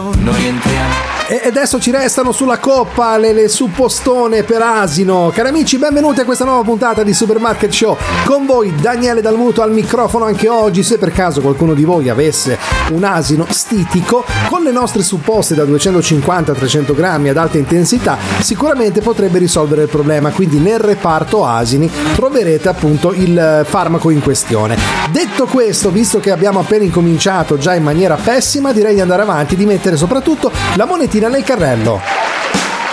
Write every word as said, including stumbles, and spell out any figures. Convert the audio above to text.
noi entriamo. E adesso ci restano sulla coppa le, le suppostone per asino. Cari amici, benvenuti a questa nuova puntata di Supermarket Show. Con voi Daniele Dalmuto al microfono anche oggi. Se per caso qualcuno di voi avesse un asino stitico, con le nostre supposte da duecentocinquanta a trecento grammi ad alta intensità, sicuramente potrebbe risolvere il problema. Quindi nel reparto asini troverete appunto il farmaco in questione. Detto questo, visto che abbiamo appena incominciato già in maniera pessima, direi di andare avanti, di mettere soprattutto la monetina nel carrello.